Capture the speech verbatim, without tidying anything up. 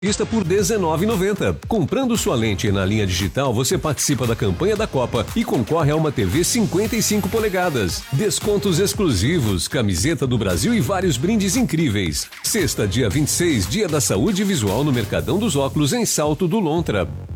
Vista por dezenove reais e noventa centavos. Comprando sua lente na linha digital, você participa da campanha da Copa e concorre a uma T V cinquenta e cinco polegadas. Descontos exclusivos, camiseta do Brasil e vários brindes incríveis. Sexta, dia vinte e seis, Dia da Saúde Visual no Mercadão dos Óculos, em Salto do Lontra.